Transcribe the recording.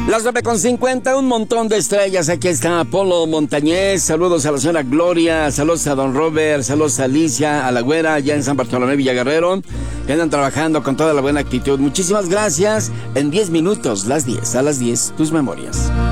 Las 9:50, un montón de estrellas. Aquí está Apolo Montañez. Saludos a la señora Gloria, saludos a don Robert, saludos a Alicia, a la güera, allá en San Bartolomé Villaguerrero, que andan trabajando con toda la buena actitud. Muchísimas gracias. En 10 minutos, a las 10, tus memorias.